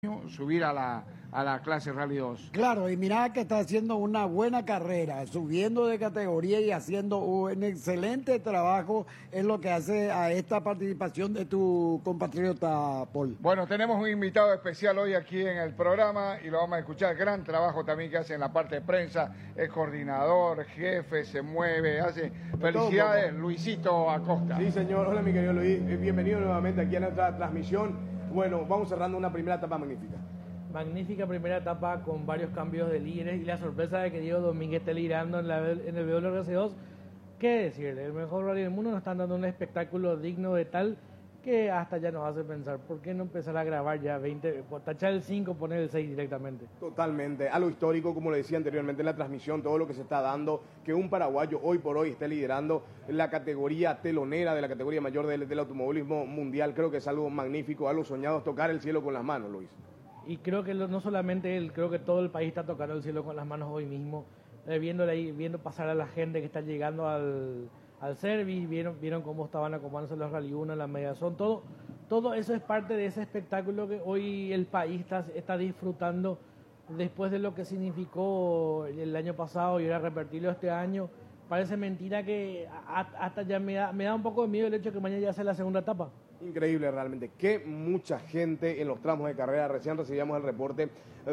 subir a la clase Rally 2. Claro, y mira que está haciendo una buena carrera, subiendo de categoría y haciendo un excelente trabajo en lo que hace a esta participación de tu compatriota Paul. Bueno, tenemos un invitado especial hoy aquí en el programa y lo vamos a escuchar. Gran trabajo también que hace en la parte de prensa, es coordinador, jefe, se mueve, hace... Felicidades, Luisito Acosta. Sí, señor. Hola, mi querido Luis. Bienvenido nuevamente aquí a nuestra transmisión. Bueno, vamos cerrando una primera etapa magnífica. Magnífica primera etapa con varios cambios de líderes y la sorpresa de que Diego Domínguez esté liderando en el WRC2. ¿Qué decir? El mejor rally del mundo nos están dando un espectáculo digno de tal que hasta ya nos hace pensar, ¿por qué no empezar a grabar ya 20, tachar el 5, poner el 6 directamente? Totalmente, algo histórico, como le decía anteriormente en la transmisión, todo lo que se está dando, que un paraguayo hoy por hoy esté liderando la categoría telonera de la categoría mayor del automovilismo mundial, creo que es algo magnífico, algo soñado, tocar el cielo con las manos, Luis. Y creo que no solamente él, creo que todo el país está tocando el cielo con las manos hoy mismo, viendo pasar a la gente que está llegando al service, vieron cómo estaban acomodándose los Rally 1 en la mediación, todo eso es parte de ese espectáculo que hoy el país está disfrutando después de lo que significó el año pasado y ahora repetirlo este año. Parece mentira que hasta ya me da un poco de miedo el hecho de que mañana ya sea la segunda etapa. Increíble realmente, que mucha gente en los tramos de carrera, recién recibíamos el reporte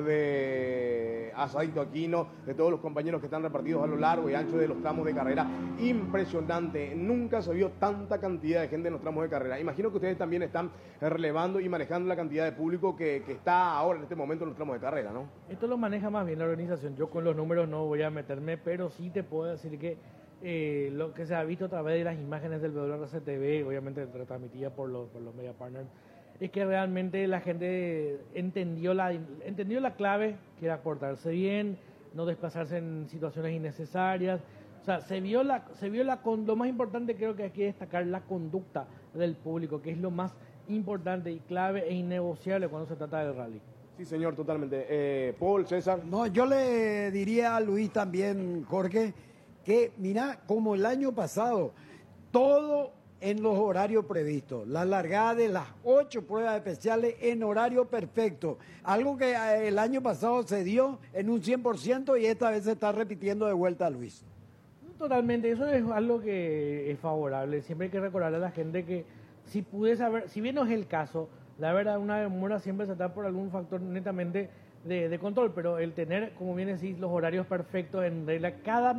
de Asadito Aquino, de todos los compañeros que están repartidos a lo largo y ancho de los tramos de carrera, impresionante, nunca se vio tanta cantidad de gente en los tramos de carrera. Imagino que ustedes también están relevando y manejando la cantidad de público que está ahora en este momento en los tramos de carrera, ¿no? Esto lo maneja más bien la organización, yo con los números no voy a meterme, pero sí te puedo decir que lo que se ha visto a través de las imágenes del WRC TV, obviamente retransmitida por los media partners, es que realmente la gente entendió la clave, que era portarse bien, no desplazarse en situaciones innecesarias. O sea, lo más importante creo que hay que destacar la conducta del público, que es lo más importante y clave e innegociable cuando se trata del rally. Sí, señor, totalmente. Paul, César. No, yo le diría a Luis también, Jorge, que mira, como el año pasado, todo en los horarios previstos, la largada de las 8 pruebas especiales en horario perfecto, algo que el año pasado se dio en un 100% y esta vez se está repitiendo de vuelta, Luis. Totalmente, eso es algo que es favorable, siempre hay que recordarle a la gente que si bien no es el caso, la verdad una demora siempre se da por algún factor netamente de control, pero el tener, como bien decís, los horarios perfectos en regla, cada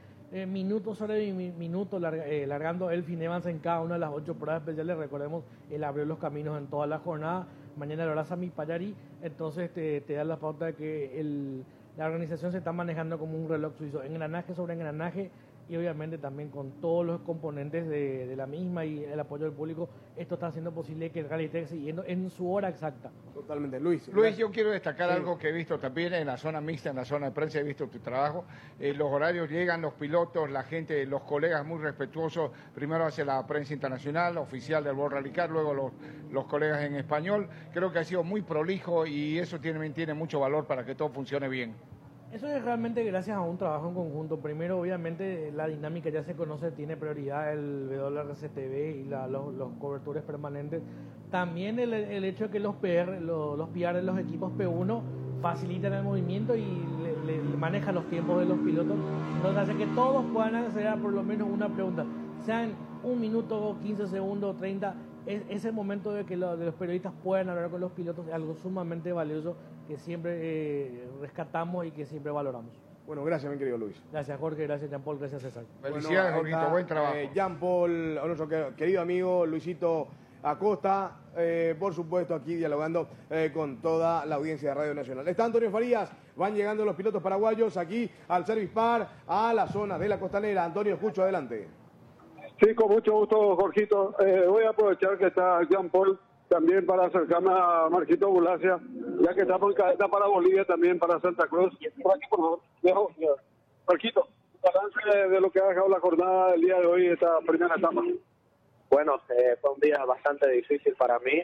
minuto sobre minuto, largando el Evans en cada una de las 8 pruebas especiales. Recordemos, él abrió los caminos en toda la jornada. Mañana lo hará Sami Payari, entonces te da la pauta de que la organización se está manejando como un reloj suizo, engranaje sobre engranaje, y obviamente también con todos los componentes de la misma y el apoyo del público, esto está haciendo posible que el rally esté siguiendo en su hora exacta. Totalmente, Luis, yo quiero destacar algo que he visto también en la zona mixta, en la zona de prensa, he visto tu trabajo. Los horarios llegan, los pilotos, la gente, los colegas muy respetuosos. Primero hace la prensa internacional, oficial del World Rally Car, luego los colegas en español. Creo que ha sido muy prolijo y eso tiene mucho valor para que todo funcione bien. Eso es realmente gracias a un trabajo en conjunto. Primero, obviamente, la dinámica ya se conoce, tiene prioridad el WRC-TV y los cobertures permanentes. También el hecho de que los PR de los equipos P1 facilitan el movimiento y le manejan los tiempos de los pilotos. Entonces hace que todos puedan acceder a por lo menos una pregunta. Sean 1 minuto, 15 segundos, 30, ese momento de que los periodistas puedan hablar con los pilotos es algo sumamente valioso que siempre rescatamos y que siempre valoramos. Bueno, gracias, mi querido Luis. Gracias, Jorge, gracias, Jean Paul, gracias, César. Felicidades, Jorgito, buen trabajo. Jean Paul, a nuestro querido amigo Luisito Acosta, por supuesto, aquí dialogando con toda la audiencia de Radio Nacional. Está Antonio Farías, van llegando los pilotos paraguayos aquí al Service Park, a la zona de la costanera. Antonio, escucho, adelante. Sí, con mucho gusto, Jorgito. Voy a aprovechar que está Jean Paul también para acercarme a Marquito Bulacia, ya que estamos en cadena para Bolivia, también para Santa Cruz. Por aquí, por favor. Marquito, balance de lo que ha dejado la jornada del día de hoy, esta primera etapa. Bueno, fue un día bastante difícil para mí.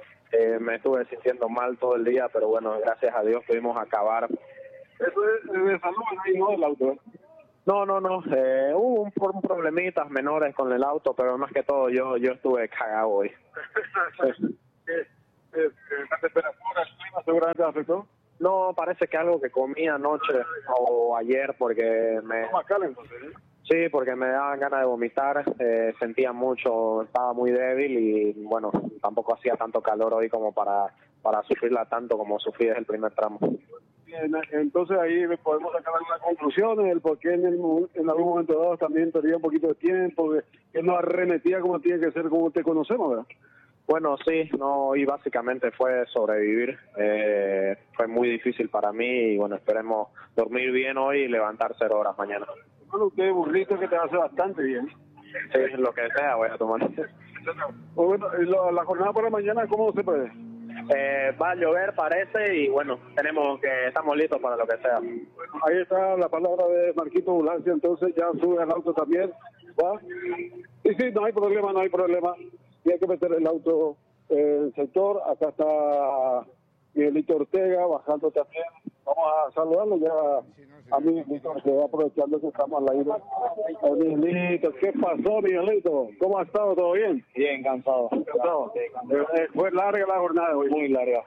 Me estuve sintiendo mal todo el día, pero bueno, gracias a Dios pudimos acabar. Eso es de salud, no del auto. No, hubo un problemitas menores con el auto, pero más que todo yo estuve cagado hoy. la temperatura, el clima seguramente afectó. No, parece que algo que comí anoche o ayer porque Más cálido, ¿sí? Sí, porque me daban ganas de vomitar, sentía mucho, estaba muy débil y bueno, tampoco hacía tanto calor hoy como para sufrirla tanto como sufrí desde el primer tramo. Bien, entonces ahí podemos sacar algunas conclusiones, el por qué en algún momento dado también perdía un poquito de tiempo, que no arremetía como tiene que ser, como te conocemos, ¿verdad? Bueno, sí, no, y básicamente fue sobrevivir. Fue muy difícil para mí y bueno, esperemos dormir bien hoy y levantar 0 horas mañana. Bueno, usted burrito que te hace bastante bien. Sí, lo que sea voy a tomar. Bueno, la jornada para mañana, ¿cómo se puede? Va a llover parece y bueno, estamos listos para lo que sea. Bueno, ahí está la palabra de Marquito Bulancia, entonces ya sube al auto también, ¿va? Y sí, no hay problema. Y hay que meter el auto en el sector. Acá está Miguelito Ortega bajando también. Vamos a saludarlo ya a Miguelito Ortega, aprovechando que estamos al aire. Miguelito, ¿qué pasó, Miguelito? ¿Cómo ha estado? ¿Todo bien? Bien, cansado. ¿Cansado? Fue larga la jornada hoy. Muy larga.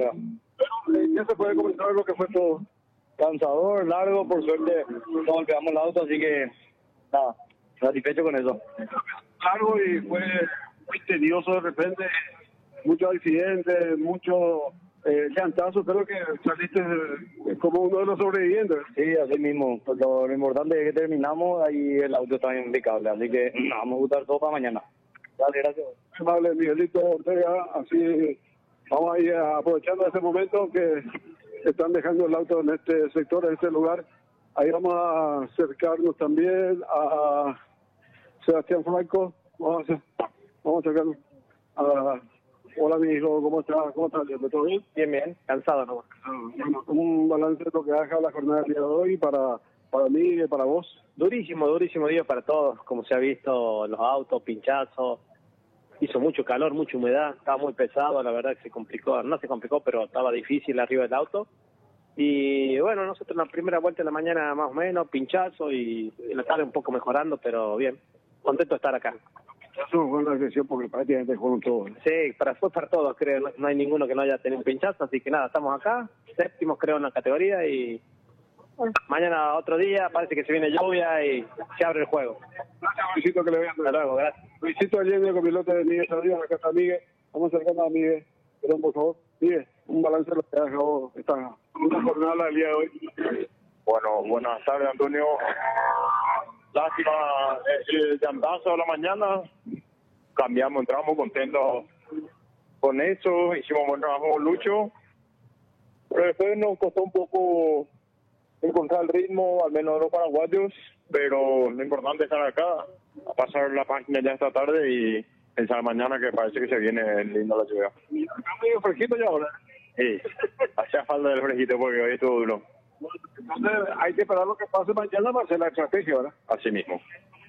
¿Qué se puede comentar de lo que fue todo? Cansador, largo, por suerte no golpeamos el auto, así que nada, satisfecho con eso. Largo y fue muy tedioso de repente, muchos accidentes, muchos llantazos. Creo que saliste como uno de los sobrevivientes. Sí, así mismo. Lo importante es que terminamos, ahí el auto está impecable, así que vamos a gustar todo para mañana. Dale, gracias. Vale, Miguelito Ortega, así vamos a ir aprovechando este momento que están dejando el auto en este sector, en este lugar. Ahí vamos a acercarnos también a Sebastián Franco. Vamos a acercarnos a... Hola, mi hijo, ¿cómo estás? ¿Todo bien? Bien, cansado nomás. Bueno, un balance de lo que haga la jornada del día de hoy para mí y para vos. Durísimo día para todos, como se ha visto, los autos, pinchazos, hizo mucho calor, mucha humedad, estaba muy pesado, la verdad que no se complicó, pero estaba difícil arriba del auto. Y bueno, nosotros en la primera vuelta de la mañana más o menos, pinchazo y en la tarde un poco mejorando, pero bien, contento de estar acá. Eso fue una agresión porque prácticamente fueron todos. Sí, fue para todos, creo, no hay ninguno que no haya tenido un pinchazo, así que nada, estamos acá, séptimos creo en la categoría y mañana otro día, parece que se viene lluvia y se abre el juego. Gracias, Luisito, que le vean. Hasta luego, gracias. Luisito Allende, copiloto de Miguel Saldívar, acá está Miguel. Vamos acercando a Miguel. Perdón, por favor. Miguel, un balance de lo que ha dejado esta jornada del día de hoy. Bueno, buenas tardes, Antonio. Lástima el llantazo de la mañana. Cambiamos, entramos contentos con eso. Hicimos buen trabajo con Lucho. Pero después nos costó un poco encontrar el ritmo, al menos de los paraguayos. Pero lo importante es estar acá, a pasar la página ya esta tarde y pensar mañana que parece que se viene lindo la lluvia. Acá medio fresquito ya ahora. Sí, hacía falta del fresquito porque hoy estuvo duro. Entonces hay que esperar lo que pase mañana para hacer la estrategia, ¿verdad? Así mismo.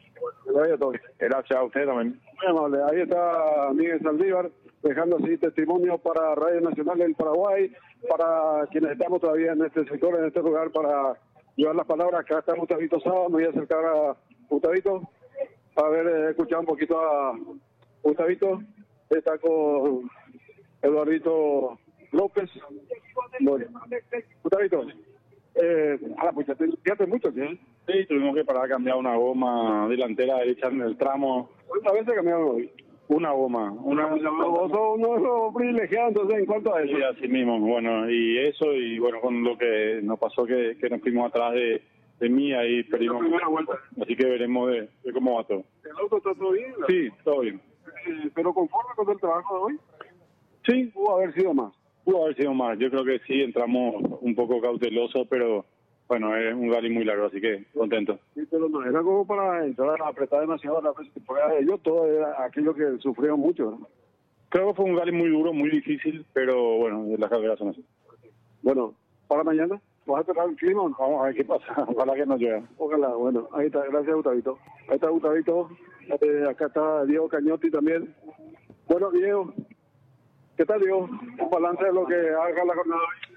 Gracias a usted también. Muy amable. Ahí está Miguel Saldívar, dejando así testimonio para Radio Nacional del Paraguay, para quienes estamos todavía en este sector, en este lugar, para llevar las palabras. Acá está Gustavito Saba, me voy a acercar a Gustavito, a ver, escuchar un poquito a Gustavito. Está con Eduardito López. Bueno, Gustavito, pues ya te mucho, ¿sí? Sí, tuvimos que parar a cambiar una goma delantera derecha en el tramo. ¿Cuántas veces cambiaron hoy? Una goma. Vos sos uno privilegiado, entonces, en cuanto a eso. Sí, así mismo. Bueno, y eso, y bueno, con lo que nos pasó que nos fuimos atrás de mí, ahí perdimos. La primera vuelta. Así que veremos de cómo va todo. ¿El auto está todo bien? ¿No? Sí, todo bien. ¿Pero conforme con el trabajo de hoy? Sí. Pudo haber sido más. Yo creo que sí, entramos un poco cautelosos, pero bueno, es un rally muy largo, así que contento. Sí, pero no era como para entrar a apretar demasiado la temporada de ellos, todo era aquello que sufrieron mucho, ¿no? Creo que fue un rally muy duro, muy difícil, pero bueno, las carreras son así. Bueno, para mañana, ¿vas a tocar el clima? Vamos a ver qué pasa, ojalá que nos llueva. Ojalá, bueno, ahí está, gracias Gustavito. Ahí está Gustavito, acá está Diego Cañotti también. Bueno, Diego, ¿qué tal, Diego? Un balance de lo que haga la jornada hoy.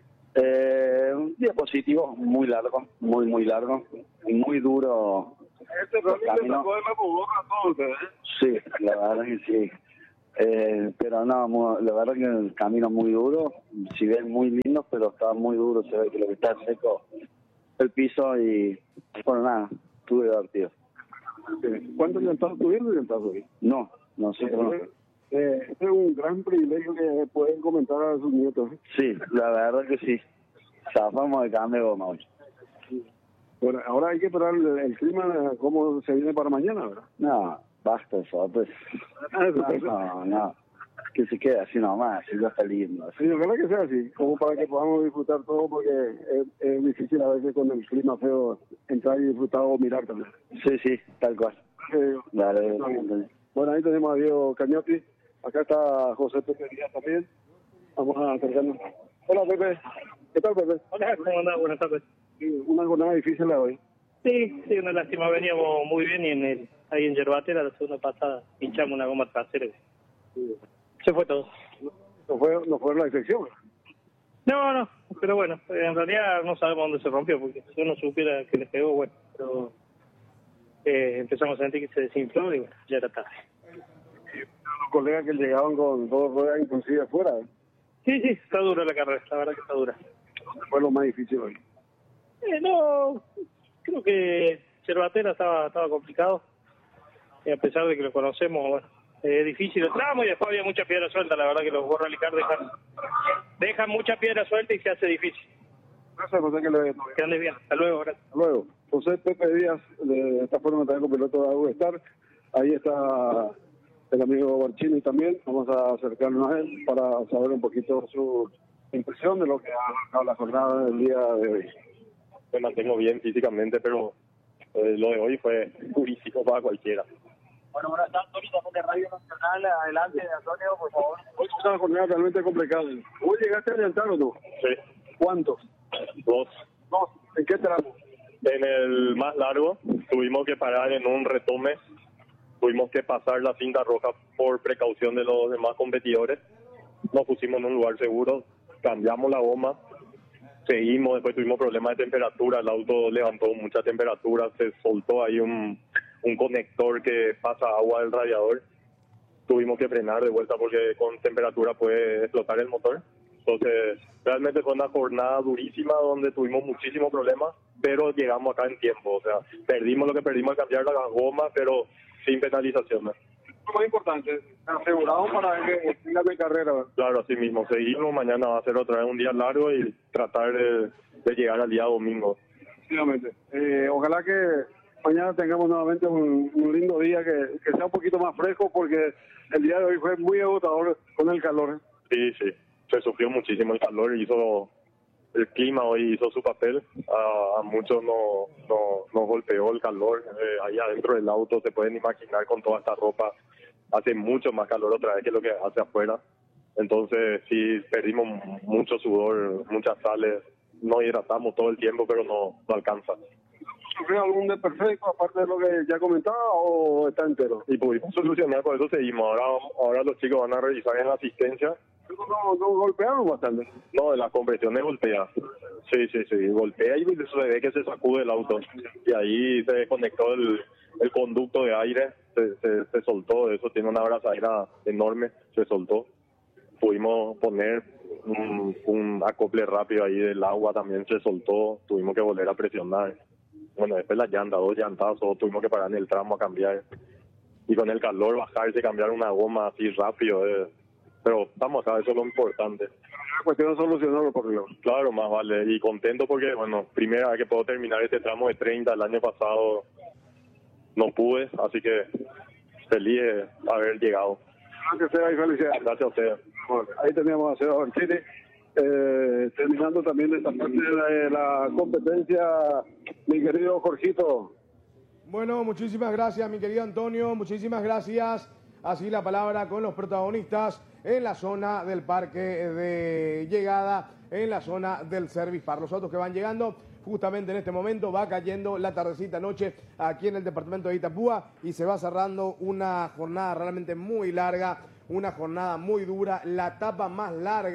Un día positivo, muy largo, muy largo, muy duro. Este rally le sacó de la boca a todos ustedes, ¿eh? Sí, la verdad es que sí. Pero no, la verdad que el camino muy duro, si bien muy lindo, pero estaba muy duro, se ve que lo que está seco el piso y bueno, nada, estuve divertido. ¿Cuántos llantados tuvieron y llantados hoy? No sé cómo. Es un gran privilegio que pueden comentar a sus nietos. Sí, la verdad que sí. Zafamos de cambio de goma hoy. Bueno, ahora hay que esperar el clima, cómo se viene para mañana, ¿verdad? No, basta eso, pues. No. Que se quede así nomás, así ya está lindo. Sí, ojalá que sea así, como para que podamos disfrutar todo, porque es difícil a veces con el clima feo entrar y disfrutar o mirar también. Sí, tal cual. Dale. Bueno, ahí tenemos a Diego Cañotti, acá está José Pepe Díaz también. Vamos a acercarnos. Hola Pepe, ¿qué tal Pepe? Hola, ¿cómo andás? Buenas tardes. Una jornada difícil la de hoy. Sí, una lástima, veníamos muy bien y ahí en Yerbatera la segunda pasada hinchamos una goma trasera. Se fue todo. No fue la excepción. No, pero bueno, en realidad no sabemos dónde se rompió, porque si uno supiera que le pegó, bueno, pero empezamos a sentir que se desinfló y bueno, ya era tarde. Los colegas que llegaban con dos ruedas inclusive afuera. Sí, está dura la carrera, la verdad que está dura. Fue lo más difícil hoy. No, creo que Yerbatera estaba complicado, y a pesar de que lo conocemos, bueno, es difícil el tramo y después había mucha piedra suelta. La verdad que los World Rally Car dejan mucha piedra suelta y se hace difícil. Gracias, José, que le vaya todo bien. Que andes bien. Hasta luego, gracias. Hasta luego. José Pepe Díaz, de esta forma también copiloto de Augstar. Ahí está el amigo Barchini también. Vamos a acercarnos a él para saber un poquito su impresión de lo que ha marcado la jornada del día de hoy. Me mantengo bien físicamente, pero lo de hoy fue durísimo para cualquiera. Bueno, buenas tardes, Antonio, de Radio Nacional. Adelante, Antonio, por favor. Hoy es una jornada realmente complicada. ¿Hoy llegaste a adelantar o no? Sí. ¿Cuántos? 2. ¿En qué tramo? En el más largo tuvimos que parar en un retome, tuvimos que pasar la cinta roja por precaución de los demás competidores. Nos pusimos en un lugar seguro, cambiamos la goma, seguimos, después tuvimos problemas de temperatura, el auto levantó mucha temperatura, se soltó ahí un conector que pasa agua del radiador. Tuvimos que frenar de vuelta porque con temperatura puede explotar el motor. Entonces, realmente fue una jornada durísima donde tuvimos muchísimos problemas, pero llegamos acá en tiempo. O sea, perdimos lo que perdimos al cambiar las gomas, pero sin penalizaciones. Lo más importante, asegurado para que siga mi carrera. Claro, así mismo. Seguimos, mañana va a ser otra vez un día largo y tratar de llegar al día domingo. Efectivamente. Ojalá que mañana tengamos nuevamente un lindo día, que sea un poquito más fresco, porque el día de hoy fue muy agotador con el calor. Sí, se sufrió muchísimo el calor, el clima hoy hizo su papel, a muchos nos golpeó el calor, ahí adentro del auto se pueden imaginar con toda esta ropa, hace mucho más calor otra vez que lo que hace afuera, entonces sí perdimos mucho sudor, muchas sales, nos hidratamos todo el tiempo pero no alcanza. ¿Sufrió algún desperfecto aparte de lo que ya comentaba o está entero? Y pudimos solucionar, por eso seguimos, ahora los chicos van a revisar en la asistencia. ¿No golpearon bastante? No, de las compresiones golpea. Sí, golpea y se ve que se sacude el auto. Y ahí se desconectó el conducto de aire, se soltó, eso tiene una abrazadera enorme, se soltó. Pudimos poner un acople rápido ahí del agua, también se soltó, tuvimos que volver a presionar. Bueno, después la llanta, 2 llantazos, tuvimos que parar en el tramo a cambiar. Y con el calor bajarse, cambiar una goma así rápido, pero estamos acá, eso es lo importante. La cuestión es solucionarlo por lo menos. Claro, más vale. Y contento porque, bueno, primera vez que puedo terminar este tramo de 30. El año pasado no pude, así que feliz de haber llegado. Gracias, Seba, y felicidades. Gracias a ustedes. Bueno, ahí teníamos a Seba Barchini, terminando también esta parte de la competencia, mi querido Jorgito. Bueno, muchísimas gracias, mi querido Antonio, muchísimas gracias. Así la palabra con los protagonistas en la zona del parque de llegada, en la zona del Service Park. Los autos que van llegando, justamente en este momento va cayendo la tardecita noche aquí en el departamento de Itapúa y se va cerrando una jornada realmente muy larga, una jornada muy dura, la etapa más larga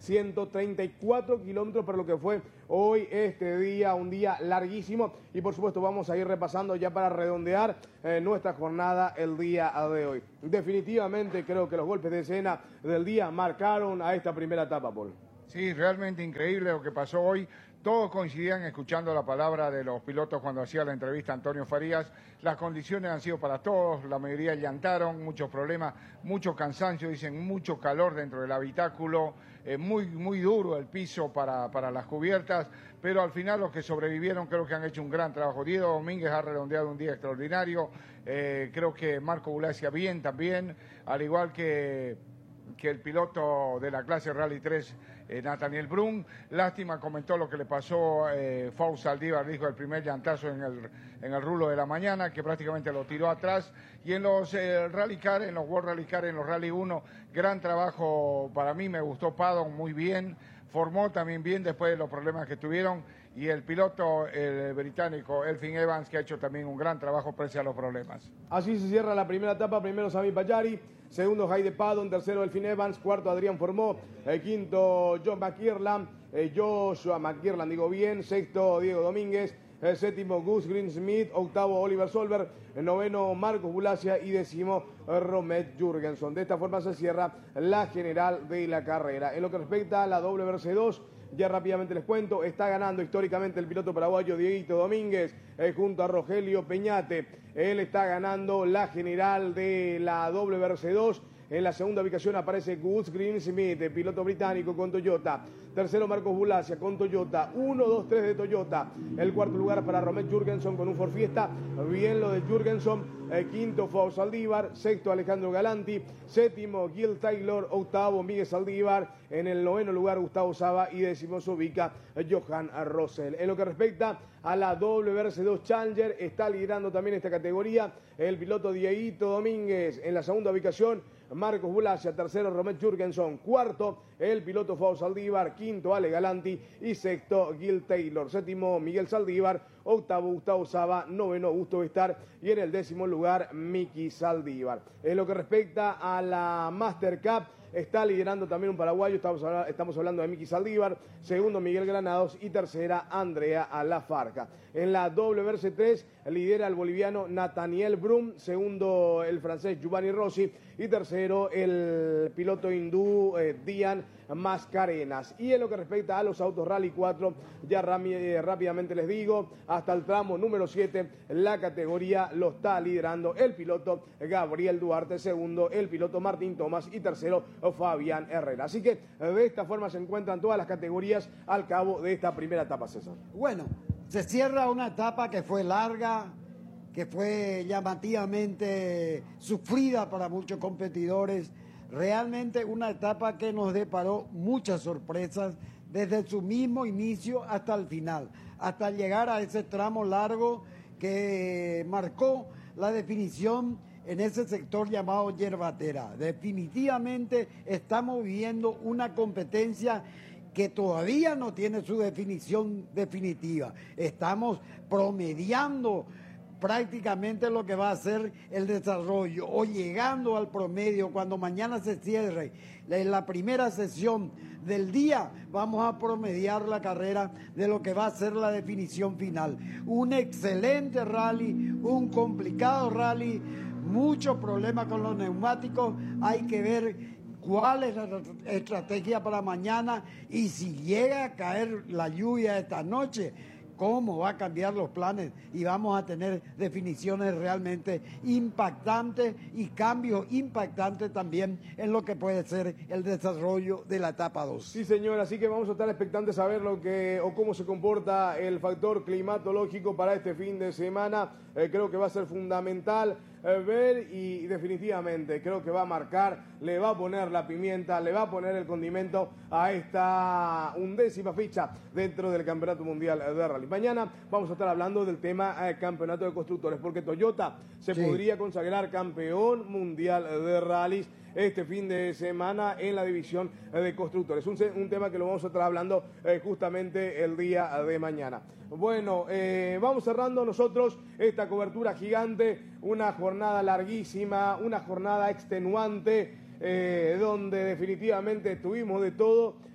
134 kilómetros para lo que fue hoy este día, un día larguísimo. Y por supuesto vamos a ir repasando ya para redondear nuestra jornada el día de hoy. Definitivamente creo que los golpes de escena del día marcaron a esta primera etapa, Paul. Sí, realmente increíble lo que pasó hoy. Todos coincidían escuchando la palabra de los pilotos cuando hacía la entrevista a Antonio Farías. Las condiciones han sido para todos, la mayoría llantaron, muchos problemas, mucho cansancio, dicen mucho calor dentro del habitáculo, muy duro el piso para las cubiertas, pero al final los que sobrevivieron creo que han hecho un gran trabajo. Diego Domínguez ha redondeado un día extraordinario, creo que Marco Bulacia bien también, al igual que el piloto de la clase Rally 3, Nathaniel Brun. Lástima, comentó lo que le pasó Fausto Saldívar, dijo el primer llantazo en el rulo de la mañana, que prácticamente lo tiró atrás. Y en los Rally Car, en los World Rally Car, en los Rally 1, gran trabajo para mí, me gustó Paddon muy bien, formó también bien después de los problemas que tuvieron. Y el piloto el británico Elfyn Evans, que ha hecho también un gran trabajo pese a los problemas. Así se cierra la primera etapa, primero Sami Payari, segundo Hayde Paddon, tercero Elfyn Evans, cuarto Adrián Formó, quinto John McKierland, Joshua McKierland, digo bien, sexto Diego Domínguez, séptimo Gus Greensmith, octavo Oliver Solberg, noveno Marcos Bulacia y décimo Romet Jurgenson. De esta forma se cierra la general de la carrera. En lo que respecta a la WRC2, ya rápidamente les cuento, está ganando históricamente el piloto paraguayo Dieguito Domínguez junto a Rogelio Peñate. Él está ganando la general de la WRC2. En la segunda ubicación aparece Gus Greensmith, el piloto británico con Toyota. Tercero Marcos Bulacia con Toyota. 1, 2, 3 de Toyota. El cuarto lugar para Romet Jurgenson con un Ford Fiesta. Bien lo de Jurgenson. Quinto Fausto Saldívar. Sexto Alejandro Galanti. Séptimo Gil Taylor. Octavo Miguel Saldívar. En el noveno lugar Gustavo Saba. Y décimo se ubica Johan Rosell. En lo que respecta a la WRC2 Challenger, está liderando también esta categoría el piloto Dieguito Domínguez. En la segunda ubicación Marcos Bulacia, tercero Romet Jurgenson, cuarto el piloto Fausto Saldívar, quinto Ale Galanti y sexto Gil Taylor, séptimo Miguel Saldívar, octavo Gustavo Saba, noveno Augusto Bestar y en el décimo lugar Miki Saldívar. En lo que respecta a la Master Cup, está liderando también un paraguayo, estamos hablando de Miki Saldívar, segundo Miguel Granados y tercera Andrea Alafarca. En la WRC3 lidera el boliviano Nathaniel Brun, segundo el francés Giovanni Rossi y tercero el piloto hindú Dian Mascarenas. Y en lo que respecta a los autos Rally 4, ya rápidamente les digo, hasta el tramo número 7, la categoría lo está liderando el piloto Gabriel Duarte, segundo el piloto Martín Tomás y tercero Fabián Herrera. Así que de esta forma se encuentran todas las categorías al cabo de esta primera etapa, César. Bueno, se cierra una etapa que fue larga, que fue llamativamente sufrida para muchos competidores. Realmente una etapa que nos deparó muchas sorpresas desde su mismo inicio hasta el final, hasta llegar a ese tramo largo que marcó la definición en ese sector llamado Yerbatera. Definitivamente estamos viviendo una competencia que todavía no tiene su definición definitiva. Estamos promediando prácticamente lo que va a ser el desarrollo o llegando al promedio. Cuando mañana se cierre la primera sesión del día, vamos a promediar la carrera de lo que va a ser la definición final. Un excelente rally, un complicado rally, muchos problemas con los neumáticos, hay que ver cuál es la estrategia para mañana y si llega a caer la lluvia esta noche, cómo va a cambiar los planes y vamos a tener definiciones realmente impactantes y cambios impactantes también en lo que puede ser el desarrollo de la etapa 2. Sí, señor, así que vamos a estar expectantes a ver cómo se comporta el factor climatológico para este fin de semana. Creo que va a ser fundamental ver y definitivamente creo que va a marcar, le va a poner la pimienta, le va a poner el condimento a esta 11ª fecha dentro del Campeonato Mundial de Rally. Mañana vamos a estar hablando del tema Campeonato de Constructores, porque Toyota se podría consagrar campeón mundial de rallies este fin de semana en la división de constructores. Un tema que lo vamos a estar hablando justamente el día de mañana. Bueno, vamos cerrando nosotros esta cobertura gigante, una jornada larguísima, una jornada extenuante, donde definitivamente tuvimos de todo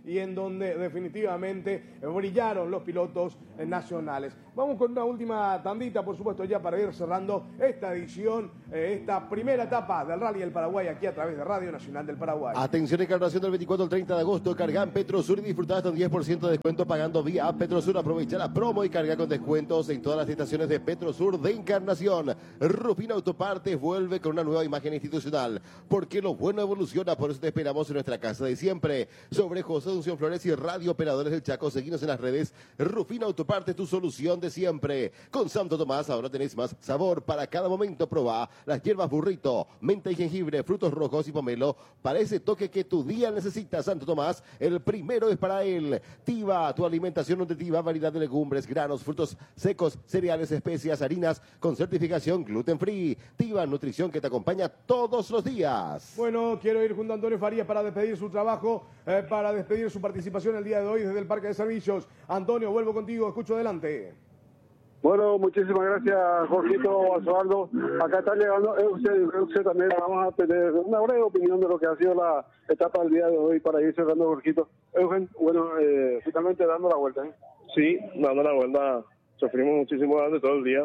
y en donde definitivamente brillaron los pilotos nacionales. Vamos con una última tandita, por supuesto, ya para ir cerrando esta edición, esta primera etapa del Rally del Paraguay, aquí a través de Radio Nacional del Paraguay. Atención, encarnación del 24 al 30 de agosto, carga en Petrosur y disfruta hasta un 10% de descuento pagando vía Petrosur. Aprovecha la promo y carga con descuentos en todas las estaciones de Petrosur de Encarnación. Rufino Autopartes vuelve con una nueva imagen institucional, porque lo bueno evoluciona, por eso te esperamos en nuestra casa de siempre. Sobre José Asunción Flores y Radio Operadores del Chaco, seguinos en las redes. Rufino Autopartes, tu solución de siempre. Con Santo Tomás ahora tenés más sabor para cada momento. Probá las hierbas burrito, menta y jengibre, frutos rojos y pomelo para ese toque que tu día necesita. Santo Tomás, el primero es para él. Tiva, tu alimentación nutritiva, variedad de legumbres, granos, frutos secos, cereales, especias, harinas con certificación gluten free. Tiva, nutrición que te acompaña todos los días. Bueno, quiero ir junto a Antonio Farías para despedir su trabajo, para despedir su participación el día de hoy desde el Parque de Servicios. Antonio, vuelvo contigo, escucho adelante. Bueno, muchísimas gracias, Jorgito, Osvaldo. Acá está llegando Euce también. Vamos a tener una breve opinión de lo que ha sido la etapa del día de hoy para ir cerrando, Jorgito. Eugen, bueno, finalmente dando la vuelta. Sí, dando la vuelta. Sufrimos muchísimo durante todo el día.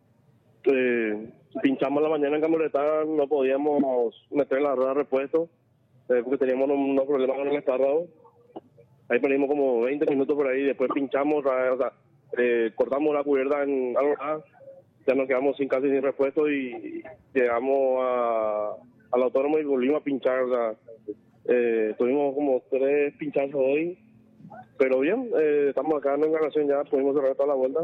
Pinchamos la mañana en Camoreta, no podíamos meter la rueda de repuesto porque teníamos unos problemas con el estarrado. Ahí perdimos como 20 minutos por ahí, después pinchamos, o sea, cortamos la cubierta en Alborada, ya nos quedamos casi sin repuesto y llegamos al autódromo y volvimos a pinchar. O sea, tuvimos como 3 pinchazos hoy, pero bien, estamos acá en Encarnación, ya pudimos cerrar toda la vuelta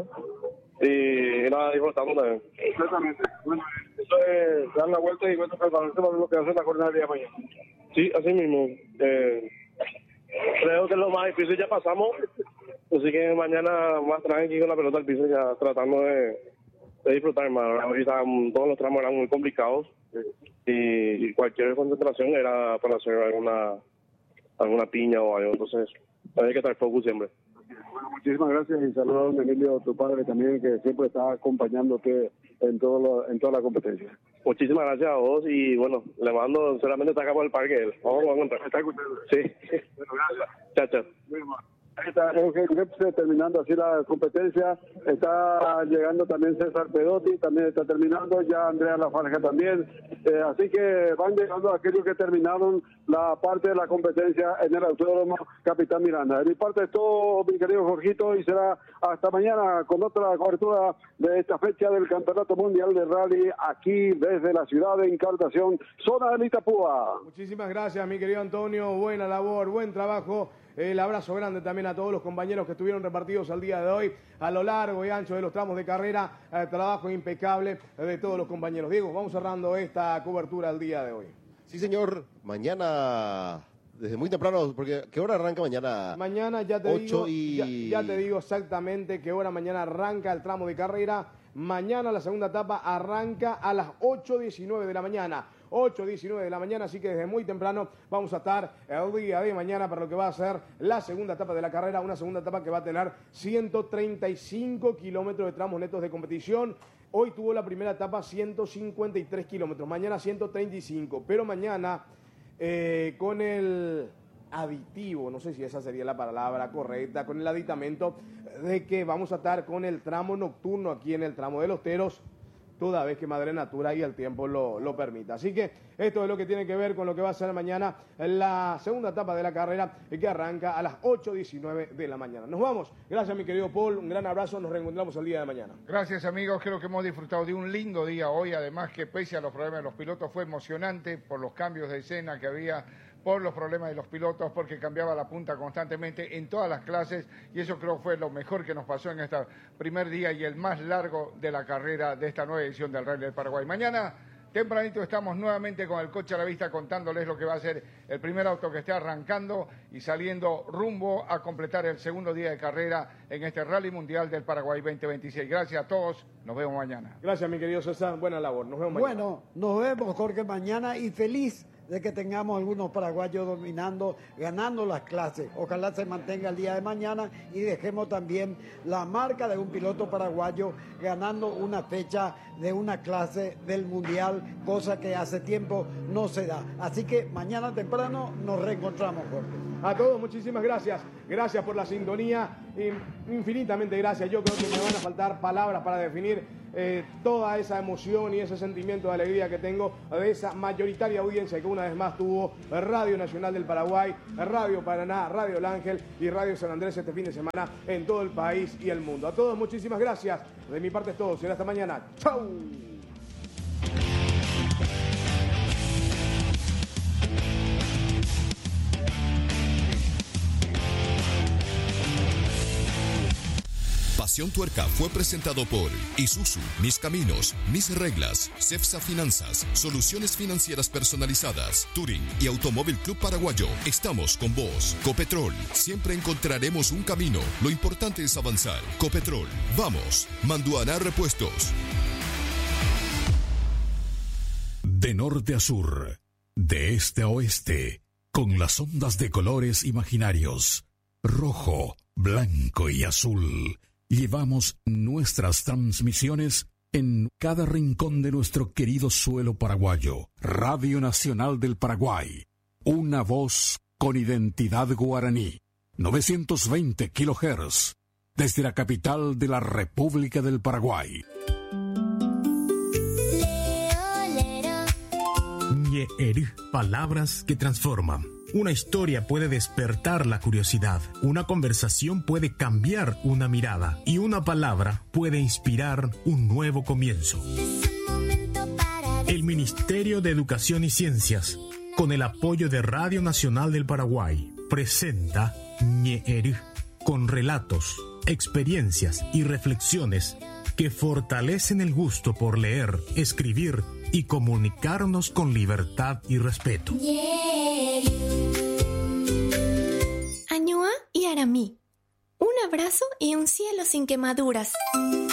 y nada, disfrutamos también. Exactamente. Bueno, eso es dar la vuelta y bueno, prepararse para lo que hace la jornada de mañana. Sí, así mismo. Creo que lo más difícil ya pasamos, así que mañana más tranqui con la pelota al piso, ya tratando de disfrutar más. Ahorita todos los tramos eran muy complicados y cualquier concentración era para hacer alguna piña o algo, entonces hay que estar focus siempre. Bueno, muchísimas gracias y saludos a don Emilio, tu padre también, que siempre está acompañándote en toda la competencia. Muchísimas gracias a vos y bueno, le mando, solamente está acá por el parque él. Vamos a encontrar. ¿Está escuchando? Sí. Bueno, gracias. Chao, chao. Muy mal. Ahí está Eugen Repse terminando así la competencia. Está llegando también César Pedotti, también está terminando. Ya Andrea Lafarja también. Así que van llegando aquellos que terminaron la parte de la competencia en el Autódromo Capitán Miranda. De mi parte es todo, mi querido Jorgito, y será hasta mañana con otra cobertura de esta fecha del Campeonato Mundial de Rally aquí desde la ciudad de Encarnación, zona de Itapúa. Muchísimas gracias, mi querido Antonio. Buena labor, buen trabajo. El abrazo grande también a todos los compañeros que estuvieron repartidos al día de hoy a lo largo y ancho de los tramos de carrera. Trabajo impecable de todos los compañeros. Diego, vamos cerrando esta cobertura al día de hoy. Sí, señor. Mañana, desde muy temprano, porque ¿qué hora arranca mañana? Mañana ya te ya te digo exactamente qué hora mañana arranca el tramo de carrera. Mañana la segunda etapa arranca a las 8:19 de la mañana. 8:19 de la mañana, así que desde muy temprano vamos a estar el día de mañana para lo que va a ser la segunda etapa de la carrera, una segunda etapa que va a tener 135 kilómetros de tramos netos de competición. Hoy tuvo la primera etapa 153 kilómetros, mañana 135, pero mañana con el aditivo, no sé si esa sería la palabra correcta, con el aditamento de que vamos a estar con el tramo nocturno aquí en el tramo de Los Teros, toda vez que Madre Natura y el tiempo lo permita. Así que esto es lo que tiene que ver con lo que va a ser mañana la segunda etapa de la carrera que arranca a las 8:19 de la mañana. Nos vamos. Gracias, mi querido Paul. Un gran abrazo. Nos reencontramos el día de mañana. Gracias, amigos. Creo que hemos disfrutado de un lindo día hoy. Además que pese a los problemas de los pilotos fue emocionante por los cambios de escena que había, por los problemas de los pilotos, porque cambiaba la punta constantemente en todas las clases, y eso creo fue lo mejor que nos pasó en este primer día y el más largo de la carrera de esta nueva edición del Rally del Paraguay. Mañana, tempranito, estamos nuevamente con el coche a la vista contándoles lo que va a ser el primer auto que esté arrancando y saliendo rumbo a completar el segundo día de carrera en este Rally Mundial del Paraguay 2026. Gracias a todos, nos vemos mañana. Gracias, mi querido César, buena labor, nos vemos mañana. Bueno, nos vemos, Jorge, mañana, y feliz de que tengamos algunos paraguayos dominando, ganando las clases. Ojalá se mantenga el día de mañana y dejemos también la marca de un piloto paraguayo ganando una fecha de una clase del Mundial, cosa que hace tiempo no se da. Así que mañana temprano nos reencontramos, Jorge. A todos, muchísimas gracias. Gracias por la sintonía. Infinitamente gracias. Yo creo que me van a faltar palabras para definir toda esa emoción y ese sentimiento de alegría que tengo de esa mayoritaria audiencia que una vez más tuvo Radio Nacional del Paraguay, Radio Paraná, Radio El Ángel y Radio San Andrés este fin de semana en todo el país y el mundo. A todos, muchísimas gracias. De mi parte es todo. Será hasta mañana. ¡Chau! Pasión Tuerca fue presentado por Isuzu, Mis Caminos, Mis Reglas, Cepsa Finanzas, Soluciones Financieras Personalizadas, Touring y Automóvil Club Paraguayo. Estamos con vos. Copetrol, siempre encontraremos un camino. Lo importante es avanzar. Copetrol, vamos. Manduaná Repuestos. De norte a sur, de este a oeste, con las ondas de colores imaginarios, rojo, blanco y azul. Llevamos nuestras transmisiones en cada rincón de nuestro querido suelo paraguayo. Radio Nacional del Paraguay, una voz con identidad guaraní. 920 kHz, desde la capital de la República del Paraguay. Ñe'er, palabras que transforman. Una historia puede despertar la curiosidad, una conversación puede cambiar una mirada y una palabra puede inspirar un nuevo comienzo. El Ministerio de Educación y Ciencias, con el apoyo de Radio Nacional del Paraguay, presenta Ñe'er, con relatos, experiencias y reflexiones que fortalecen el gusto por leer, escribir y comunicarnos con libertad y respeto. Añua y Aramí. Un abrazo y un cielo sin quemaduras.